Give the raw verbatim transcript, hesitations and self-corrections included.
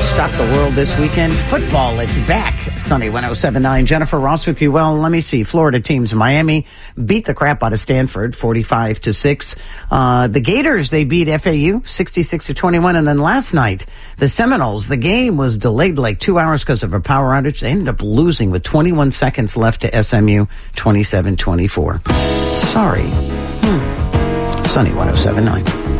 Stop the world this weekend. Football, it's back. Sunny one oh seven point nine. Jennifer Ross with you. Well, let me see. Florida teams. Miami beat the crap out of Stanford, forty-five to six. Uh, the Gators, they beat F A U, sixty-six to twenty-one. And then last night, the Seminoles, the game was delayed like two hours because of a power outage. They ended up losing with twenty-one seconds left to S M U, twenty-seven twenty-four. Sorry. Hmm. Sunny one oh seven point nine.